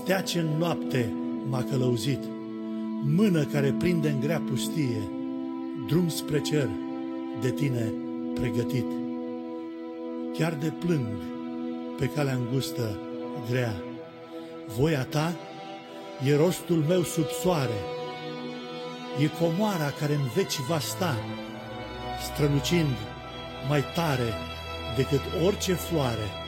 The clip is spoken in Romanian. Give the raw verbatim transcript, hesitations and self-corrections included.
Stea ce în noapte m-a călăuzit, mână care prinde în grea pustie, drum spre cer de tine pregătit. Chiar de plâng pe calea îngustă grea, voia ta e rostul meu sub soare, e comoara care în veci va sta, strălucind mai tare decât orice floare.